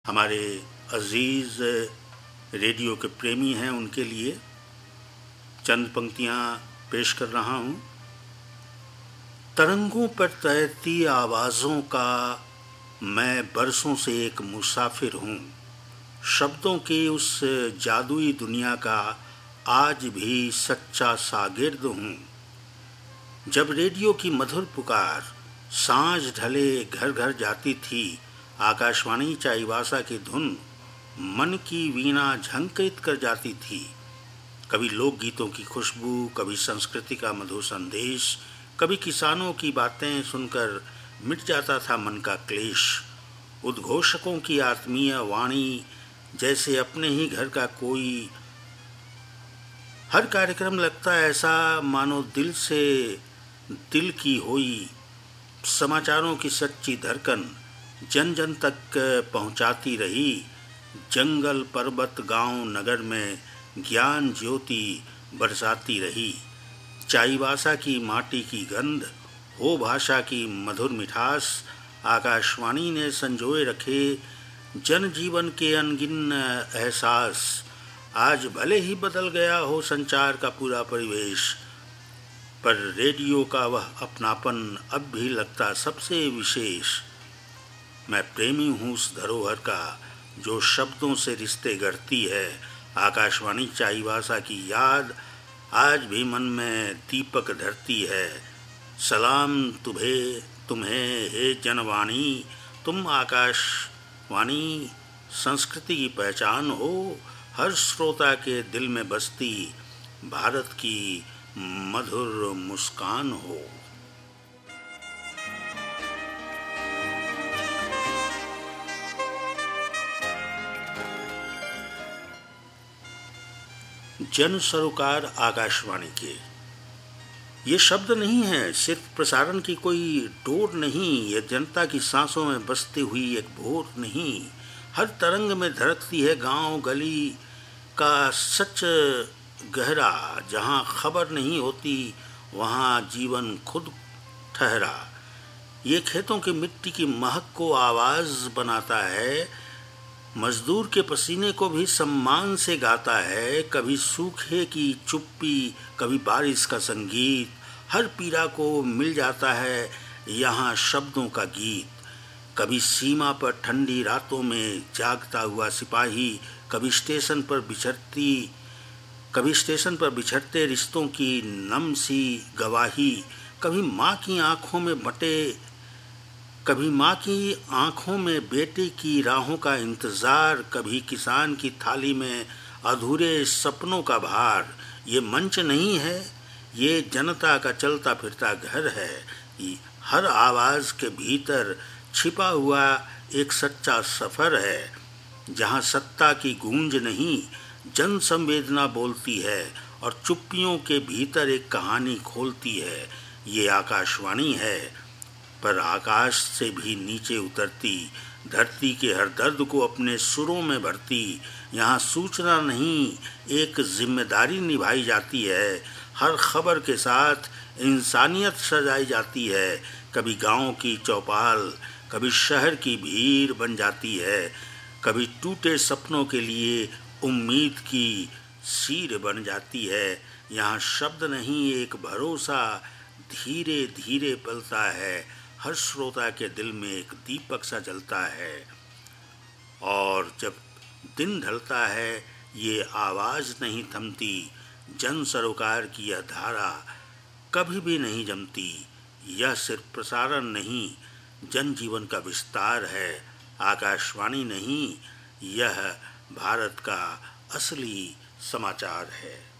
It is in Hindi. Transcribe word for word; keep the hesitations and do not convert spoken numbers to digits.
हमारे अजीज़ रेडियो के प्रेमी हैं, उनके लिए चंद पंक्तियाँ पेश कर रहा हूँ। तरंगों पर तैरती आवाज़ों का मैं बरसों से एक मुसाफिर हूँ। शब्दों की उस जादुई दुनिया का आज भी सच्चा शागिर्द हूँ। जब रेडियो की मधुर पुकार सांझ ढले घर घर जाती थी, आकाशवाणी चाईबासा की धुन मन की वीणा झंकृत कर जाती थी। कभी लोकगीतों की खुशबू, कभी संस्कृति का मधुर संदेश, कभी किसानों की बातें सुनकर मिट जाता था मन का क्लेश। उद्घोषकों की आत्मीय वाणी जैसे अपने ही घर का कोई। हर कार्यक्रम लगता ऐसा मानो दिल से दिल की होई। समाचारों की सच्ची धड़कन जन जन तक पहुंचाती रही। जंगल पर्वत गांव नगर में ज्ञान ज्योति बरसाती रही। चाईबासा की माटी की गंध हो भाषा की मधुर मिठास, आकाशवाणी ने संजोए रखे जन जीवन के अनगिन एहसास। आज भले ही बदल गया हो संचार का पूरा परिवेश, पर रेडियो का वह अपनापन अब भी लगता सबसे विशेष। मैं प्रेमी हूँ उस धरोहर का जो शब्दों से रिश्ते गढ़ती है। आकाशवाणी चाईबासा की याद आज भी मन में दीपक धरती है। सलाम तुम्हें तुम्हें हे जनवाणी, तुम आकाशवाणी संस्कृति की पहचान हो। हर श्रोता के दिल में बसती भारत की मधुर मुस्कान हो। जन सरोकार आकाशवाणी के ये शब्द नहीं है, सिर्फ प्रसारण की कोई डोर नहीं। ये जनता की सांसों में बसती हुई एक भोर नहीं। हर तरंग में धड़कती है गांव गली का सच गहरा। जहां खबर नहीं होती वहां जीवन खुद ठहरा। ये खेतों की मिट्टी की महक को आवाज़ बनाता है, मजदूर के पसीने को भी सम्मान से गाता है। कभी सूखे की चुप्पी, कभी बारिश का संगीत, हर पीड़ा को मिल जाता है यहाँ शब्दों का गीत। कभी सीमा पर ठंडी रातों में जागता हुआ सिपाही, कभी स्टेशन पर बिछड़ती कभी स्टेशन पर बिछड़ते रिश्तों की नम सी गवाही। कभी माँ की आँखों में बटे कभी माँ की आँखों में बेटे की राहों का इंतज़ार, कभी किसान की थाली में अधूरे सपनों का भार। ये मंच नहीं है, ये जनता का चलता फिरता घर है। हर आवाज़ के भीतर छिपा हुआ एक सच्चा सफ़र है। जहाँ सत्ता की गूंज नहीं, जन संवेदना बोलती है और चुप्पियों के भीतर एक कहानी खोलती है। ये आकाशवाणी है, पर आकाश से भी नीचे उतरती, धरती के हर दर्द को अपने सुरों में भरती। यहाँ सूचना नहीं, एक जिम्मेदारी निभाई जाती है। हर खबर के साथ इंसानियत सजाई जाती है। कभी गांव की चौपाल, कभी शहर की भीड़ बन जाती है। कभी टूटे सपनों के लिए उम्मीद की सीर बन जाती है। यहाँ शब्द नहीं, एक भरोसा धीरे धीरे पलता है। हर श्रोता के दिल में एक दीपक सा जलता है। और जब दिन ढलता है ये आवाज़ नहीं थमती। जन सरोकार की यह धारा कभी भी नहीं जमती। यह सिर्फ प्रसारण नहीं, जन जीवन का विस्तार है। आकाशवाणी नहीं, यह भारत का असली समाचार है।